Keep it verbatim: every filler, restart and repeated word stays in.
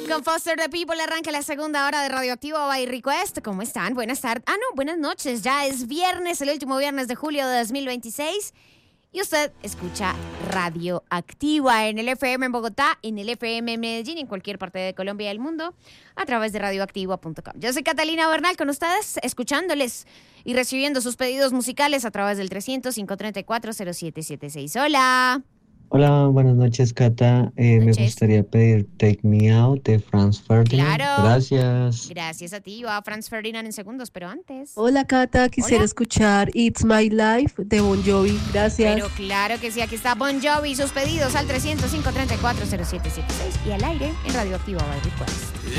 Con Foster the People arranca la segunda hora de Radioactivo by Request. ¿Cómo están? Buenas tardes. Ah, no, buenas noches. Ya es viernes, el último viernes de julio de dos mil veintiséis. Y usted escucha Radioactiva en el F M en Bogotá, en el F M en Medellín, en cualquier parte de Colombia y del mundo, a través de radioactiva punto com. Yo soy Catalina Bernal con ustedes, escuchándoles y recibiendo sus pedidos musicales a través del trescientos, cinco treinta y cuatro, cero siete setenta y seis. Hola. Hola, buenas noches, Cata. Eh, me Noches. gustaría pedir Take Me Out de Franz Ferdinand. Claro. Gracias. Gracias a ti. Va Franz Ferdinand en segundos, pero antes. Hola Cata, quisiera Hola. escuchar It's My Life de Bon Jovi. Gracias. Pero claro que sí, aquí está Bon Jovi, sus pedidos al trescientos, cinco treinta y cuatro, cero siete setenta y seis y al aire en Radioactiva by Request.